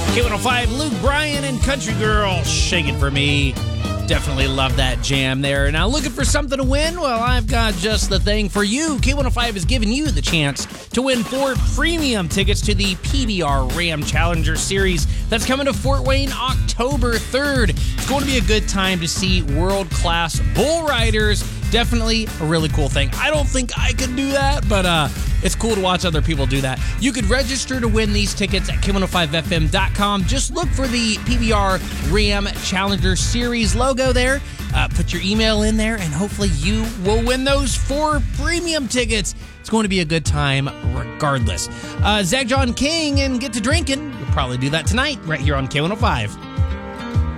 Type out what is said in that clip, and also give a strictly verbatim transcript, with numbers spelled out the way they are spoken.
K one oh five, Luke Bryan and Country Girl, Shake It For Me. Definitely love that jam there. Now, looking for something to win? Well, I've got just the thing for you. K one oh five is giving you the chance to win four premium tickets to the P B R Ram Challenger Series that's coming to Fort Wayne October third. It's going to be a good time to see world-class bull riders. Definitely a really cool thing. I don't think I could do that, but uh, it's cool to watch other people do that. You could register to win these tickets at K one oh five F M dot com. Just look for the P B R Ram Challenger Series logo there. Uh, put your email in there, and hopefully you will win those four premium tickets. It's going to be a good time regardless. Uh, Zach John King and Get to Drinking. We'll probably do that tonight right here on K one oh five.